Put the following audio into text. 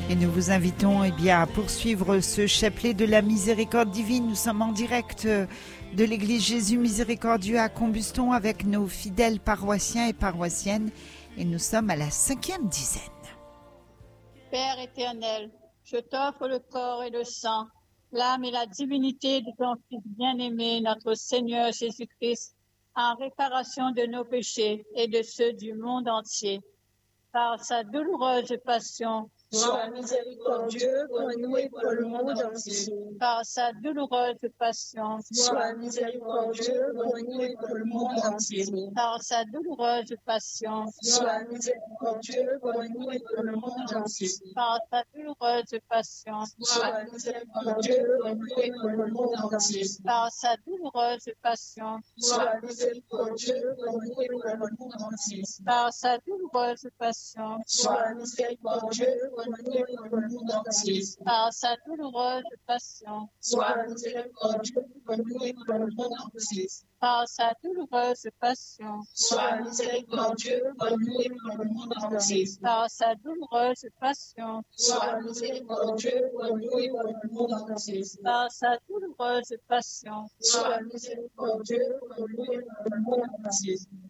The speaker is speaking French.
Et nous vous invitons à poursuivre ce chapelet de la miséricorde divine. Nous sommes en direct de l'église Jésus Miséricordieux à Combuston avec nos fidèles paroissiens et paroissiennes. Et nous sommes à la 5e dizaine. Père éternel, je t'offre le corps et le sang, l'âme et la divinité de ton Fils bien-aimé, notre Seigneur Jésus-Christ, en réparation de nos péchés et de ceux du monde entier. Par sa douloureuse passion, sois miséricordieux pour nous et pour le monde entier. Par sa douloureuse passion, sois miséricordieux pour nous et pour le monde entier. Par sa douloureuse passion, sois miséricordieux pour nous et pour le monde entier. Par sa douloureuse passion, sois miséricordieux pour nous et pour le monde entier. Par sa douloureuse passion, sois miséricordieux pour nous et pour le monde entier. Par sa douloureuse passion, sois miséricordieux pour nous et pour le monde entier. Par sa douloureuse passion, sois miséricordieux pour nous et pour le monde entier. Par sa douloureuse passion, sois miséricordieux pour nous et pour le monde entier. Par sa douloureuse passion, sois miséricordieux pour nous et pour le monde entier. Par sa douloureuse passion, sois miséricordieux pour nous et pour le monde entier.